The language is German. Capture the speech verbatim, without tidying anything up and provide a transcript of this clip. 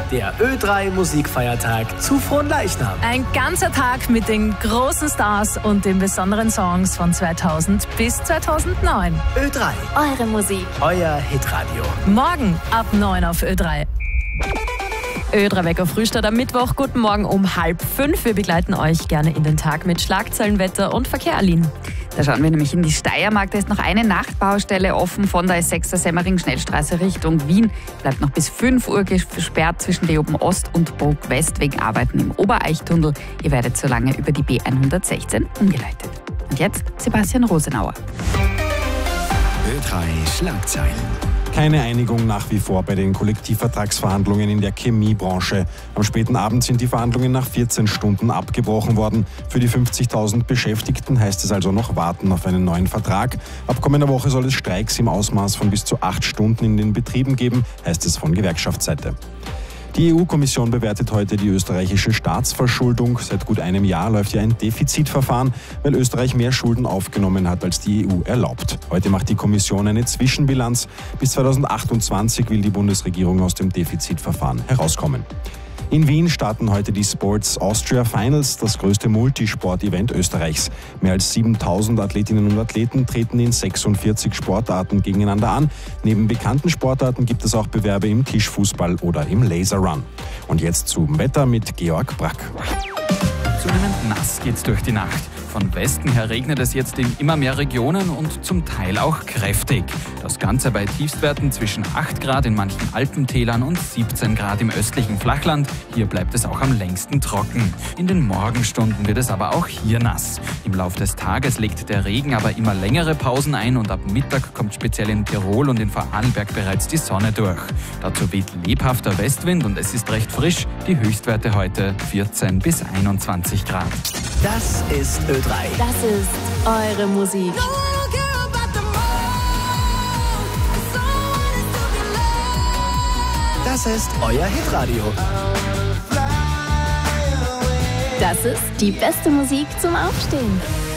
der Ö drei Musikfeiertag zu Fronleichnam. Ein ganzer Tag mit den großen Stars und den besonderen Songs von zweitausend bis zweitausendneun. Ö drei, Eure Musik. euer Hitradio. Morgen ab neun auf Ö drei. Ö drei Wecker Frühstart am Mittwoch. Guten Morgen um halb fünf. Wir begleiten euch gerne in den Tag mit Schlagzeilen, Wetter und Verkehr, Aline. Da schauen wir nämlich in die Steiermark. Da ist noch eine Nachtbaustelle offen von der S sechs Semmering-Schnellstraße Richtung Wien. Bleibt noch bis fünf Uhr gesperrt zwischen Leoben Ost und Burg West wegen Arbeiten im Obereichtunnel. Ihr werdet so lange über die B hundertsechzehn umgeleitet. Und jetzt Sebastian Rosenauer. Ö drei Schlagzeilen. Keine Einigung nach wie vor bei den Kollektivvertragsverhandlungen in der Chemiebranche. Am späten Abend sind die Verhandlungen nach vierzehn Stunden abgebrochen worden. Für die fünfzigtausend Beschäftigten heißt es also noch warten auf einen neuen Vertrag. Ab kommender Woche soll es Streiks im Ausmaß von bis zu acht Stunden in den Betrieben geben, heißt es von Gewerkschaftsseite. Die E U-Kommission bewertet heute die österreichische Staatsverschuldung. Seit gut einem Jahr läuft ja ein Defizitverfahren, weil Österreich mehr Schulden aufgenommen hat, als die E U erlaubt. Heute macht die Kommission eine Zwischenbilanz. Bis zweitausendachtundzwanzig will die Bundesregierung aus dem Defizitverfahren herauskommen. In Wien starten heute die Sports Austria Finals, das größte Multisport-Event Österreichs. Mehr als siebentausend Athletinnen und Athleten treten in sechsundvierzig Sportarten gegeneinander an. Neben bekannten Sportarten gibt es auch Bewerbe im Tischfußball oder im Laserrun. Und jetzt zum Wetter mit Georg Brack. Zunehmend nass geht's durch die Nacht. Von Westen her regnet es jetzt in immer mehr Regionen und zum Teil auch kräftig. Das Ganze bei Tiefstwerten zwischen acht Grad in manchen Alpentälern und siebzehn Grad im östlichen Flachland. Hier bleibt es auch am längsten trocken. In den Morgenstunden wird es aber auch hier nass. Im Laufe des Tages legt der Regen aber immer längere Pausen ein und ab Mittag kommt speziell in Tirol und in Vorarlberg bereits die Sonne durch. Dazu weht lebhafter Westwind und es ist recht frisch. Die Höchstwerte heute vierzehn bis einundzwanzig Grad. Das ist Ö drei. Das ist eure Musik. Das ist euer Hitradio. Das ist die beste Musik zum Aufstehen.